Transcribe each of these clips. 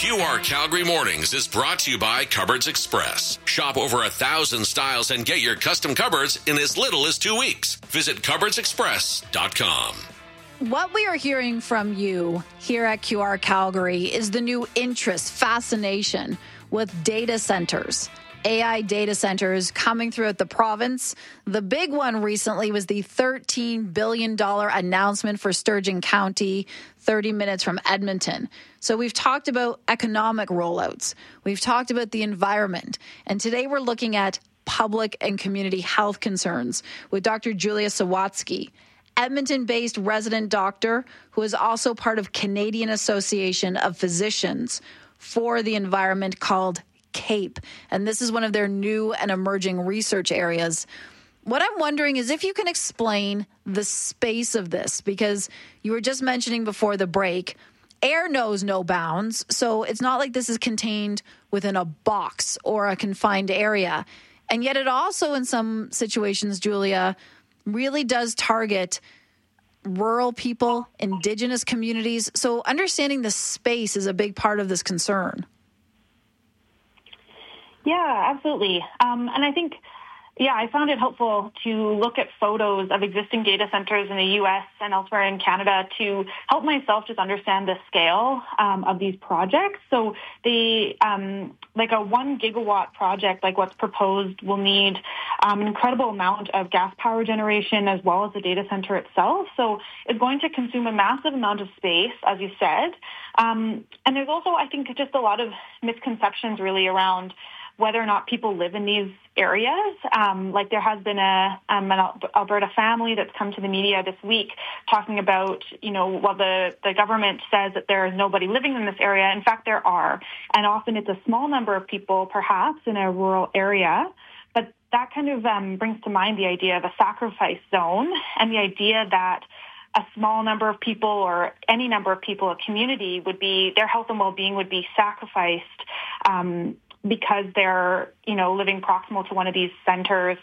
QR Calgary Mornings is brought to you by Cupboards Express. Shop over 1,000 styles and get your custom cupboards in as little as 2 weeks. Visit cupboardsexpress.com. What we are hearing from you here at QR Calgary is the new interest, fascination with data centers. AI data centers coming throughout the province. The big one recently was the $13 billion announcement for Sturgeon County, 30 minutes from Edmonton. So we've talked about economic rollouts. We've talked about the environment. And today we're looking at public and community health concerns with Dr. Julia Sawatsky, Edmonton-based resident doctor who is also part of Canadian Association of Physicians for the Environment called CAPE, and this is one of their new and emerging research areas. What I'm wondering is if you can explain the space of this, because you were just mentioning before the break, air knows no bounds, so it's not like this is contained within a box or a confined area. And yet it also, in some situations, Julia, really does target rural people, Indigenous communities. So understanding the space is a big part of this concern. Yeah, absolutely. And I think, I found it helpful to look at photos of existing data centers in the U.S. and elsewhere in Canada to help myself just understand the scale of these projects. So they, like a 1 gigawatt project, like what's proposed, will need an incredible amount of gas power generation as well as the data center itself. So it's going to consume a massive amount of space, as you said. And there's also, I think, just a lot of misconceptions really around whether or not people live in these areas. Like there has been an Alberta family that's come to the media this week talking about, while the government says that there is nobody living in this area, in fact, there are. And often it's a small number of people, perhaps, in a rural area. But that kind of brings to mind the idea of a sacrifice zone and the idea that a small number of people or any number of people, a community, their health and well-being would be sacrificed because they're, living proximal to one of these centers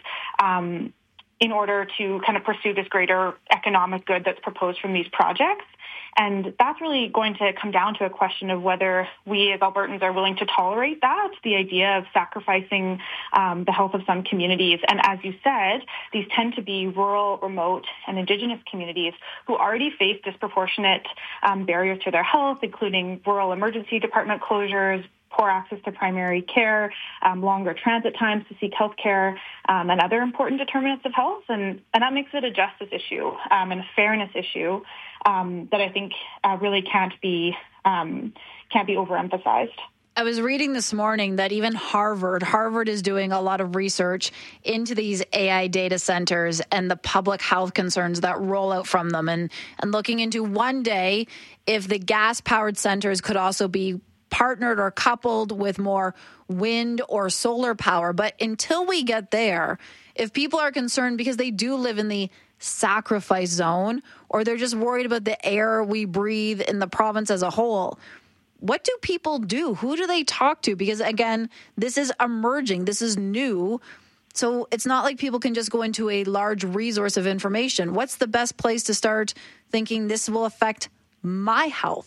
in order to kind of pursue this greater economic good that's proposed from these projects. And that's really going to come down to a question of whether we as Albertans are willing to tolerate that, the idea of sacrificing the health of some communities. And as you said, these tend to be rural, remote, and Indigenous communities who already face disproportionate barriers to their health, including rural emergency department closures, poor access to primary care, longer transit times to seek health care, and other important determinants of health. And that makes it a justice issue and a fairness issue that I think really can't be overemphasized. I was reading this morning that even Harvard is doing a lot of research into these AI data centers and the public health concerns that roll out from them, and looking into one day if the gas-powered centers could also be partnered or coupled with more wind or solar power. But until we get there, if people are concerned because they do live in the sacrifice zone or they're just worried about the air we breathe in the province as a whole, what do people do? Who do they talk to? Because again, this is emerging. This is new. So it's not like people can just go into a large resource of information. What's the best place to start thinking this will affect my health?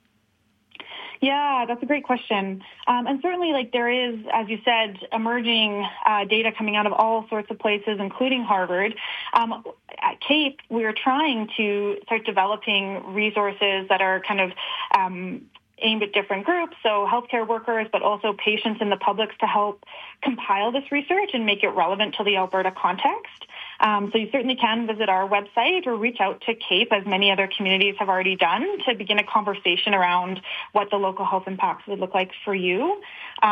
Yeah, that's a great question. And certainly, there is, as you said, emerging data coming out of all sorts of places, including Harvard. At CAPE, we're trying to start developing resources that are kind of aimed at different groups, so healthcare workers, but also patients and the public, to help compile this research and make it relevant to the Alberta context. So you certainly can visit our website or reach out to CAPE, as many other communities have already done, to begin a conversation around what the local health impacts would look like for you,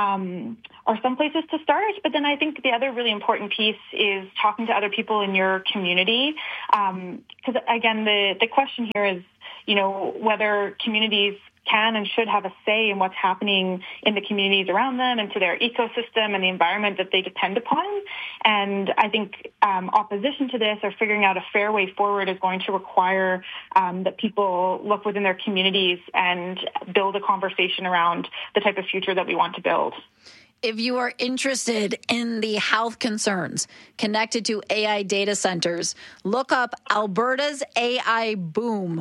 or some places to start. But then I think the other really important piece is talking to other people in your community. Because again, the question here is, whether communities can and should have a say in what's happening in the communities around them and to their ecosystem and the environment that they depend upon. And I think opposition to this, or figuring out a fair way forward, is going to require that people look within their communities and build a conversation around the type of future that we want to build. If you are interested in the health concerns connected to AI data centers, look up Alberta's AI Boom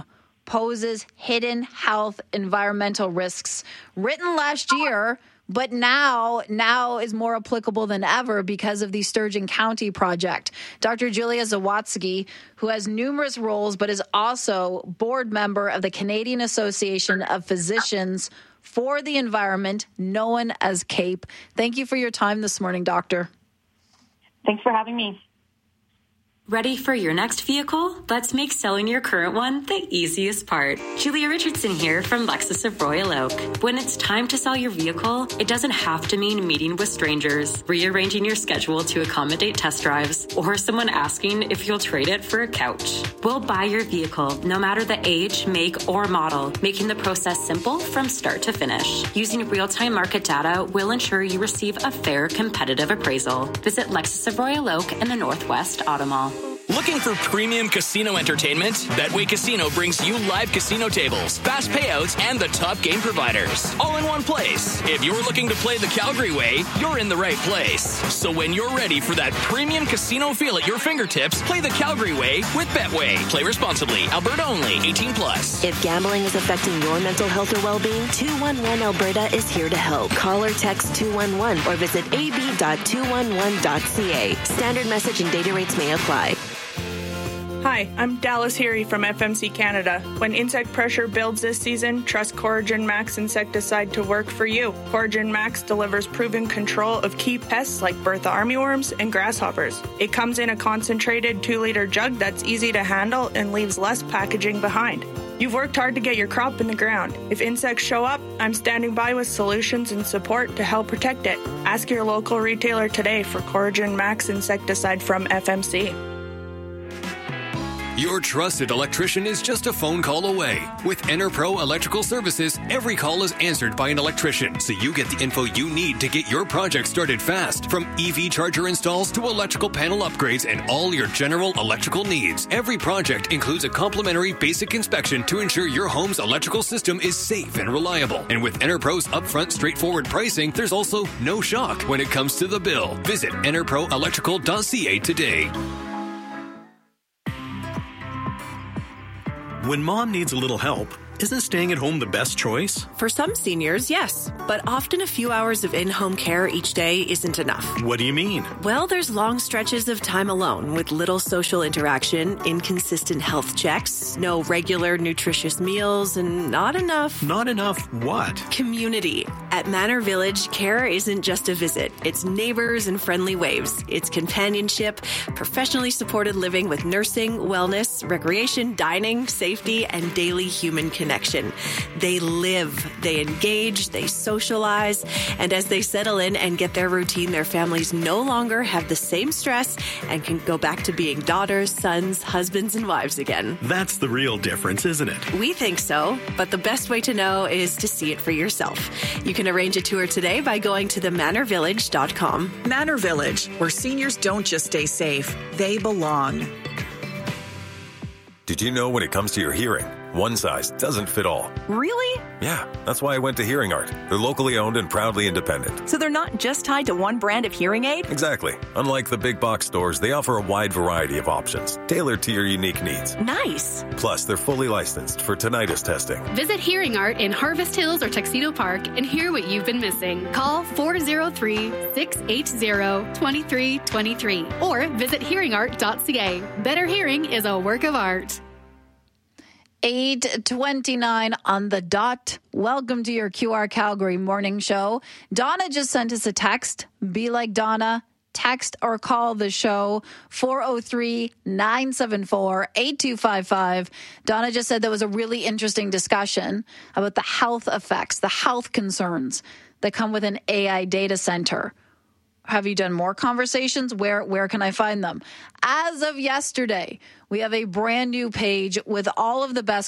poses hidden health environmental risks. Written last year, but now is more applicable than ever because of the Sturgeon County project. Dr. Julia Zawadzki, who has numerous roles but is also board member of the Canadian Association of Physicians for the Environment, known as CAPE. Thank you for your time this morning, Doctor. Thanks for having me. Ready for your next vehicle? Let's make selling your current one the easiest part. Julia Richardson here from Lexus of Royal Oak. When it's time to sell your vehicle, it doesn't have to mean meeting with strangers, rearranging your schedule to accommodate test drives, or someone asking if you'll trade it for a couch. We'll buy your vehicle, no matter the age, make, or model, making the process simple from start to finish. Using real-time market data will ensure you receive a fair, competitive appraisal. Visit Lexus of Royal Oak in the Northwest Auto Mall. Looking for premium casino entertainment? Betway Casino brings you live casino tables, fast payouts, and the top game providers, all in one place. If you're looking to play the Calgary way, you're in the right place. So when you're ready for that premium casino feel at your fingertips, play the Calgary way with Betway. Play responsibly. Alberta only. 18+. If gambling is affecting your mental health or well-being, 211 Alberta is here to help. Call or text 211 or visit ab.211.ca. Standard message and data rates may apply. Hi, I'm Dallas Heary from FMC Canada. When insect pressure builds this season, trust Coragen Max insecticide to work for you. Coragen Max delivers proven control of key pests like Bertha armyworms and grasshoppers. It comes in a concentrated 2-liter jug that's easy to handle and leaves less packaging behind. You've worked hard to get your crop in the ground. If insects show up, I'm standing by with solutions and support to help protect it. Ask your local retailer today for Coragen Max insecticide from FMC. Your trusted electrician is just a phone call away. With EnerPro Electrical Services, every call is answered by an electrician, so you get the info you need to get your project started fast. From EV charger installs to electrical panel upgrades and all your general electrical needs, every project includes a complimentary basic inspection to ensure your home's electrical system is safe and reliable. And with EnerPro's upfront, straightforward pricing, there's also no shock when it comes to the bill. Visit enerproelectrical.ca today. When mom needs a little help, isn't staying at home the best choice? For some seniors, yes. But often a few hours of in-home care each day isn't enough. What do you mean? Well, there's long stretches of time alone with little social interaction, inconsistent health checks, no regular nutritious meals, and not enough... Not enough what? Community. At Manor Village, care isn't just a visit. It's neighbors and friendly waves. It's companionship, professionally supported living with nursing, wellness, recreation, dining, safety, and daily human connection. They live, they engage, they socialize, and as they settle in and get their routine, their families no longer have the same stress and can go back to being daughters, sons, husbands, and wives again. That's the real difference, isn't it? We think so, but the best way to know is to see it for yourself. You can arrange a tour today by going to themanorvillage.com. Manor Village, where seniors don't just stay safe, they belong. Did you know when it comes to your hearing, one size doesn't fit all? Really? Yeah, that's why I went to Hearing Art. They're locally owned and proudly independent. So they're not just tied to one brand of hearing aid? Exactly. Unlike the big box stores, they offer a wide variety of options, tailored to your unique needs. Nice. Plus, they're fully licensed for tinnitus testing. Visit Hearing Art in Harvest Hills or Tuxedo Park and hear what you've been missing. Call 403-680-2323 or visit hearingart.ca. Better hearing is a work of art. 8:29 on the dot. Welcome to your QR Calgary morning show. Donna just sent us a text. Be like Donna. Text or call the show 403-974-8255. Donna just said there was a really interesting discussion about the health effects, the health concerns that come with an AI data center. Have you done more conversations? Where can I find them? As of yesterday, we have a brand new page with all of the best